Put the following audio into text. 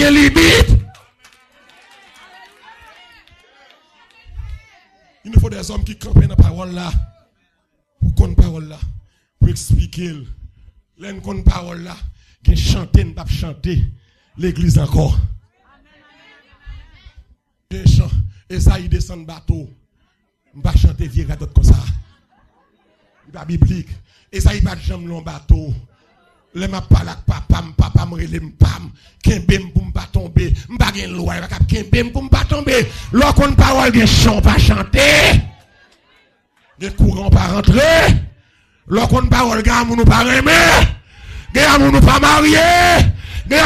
gen limite. Il nous faut des hommes qui campent dans la parole là. Pour qu'on parole là. Pour expliquer. L'un qu'on parole là. Qui chanter, ne pas chanter. L'église encore. Et ça, il descend de bateau. Je ne vais pas chanter vieux gars comme ça. Il n'est pas biblique. Et ça, il va jamais long bateau. Le m'a parlé avec papa me relève pam. Kembem pour pas tomber. M'pa gen loi, pas kembem pour pas tomber. Lorsqu'on parole gen chant pas chanter. Gen courant pas rentrer. Lorsqu'on parole gen amour nous pas aimer. Gen amour nous pas marier. Gen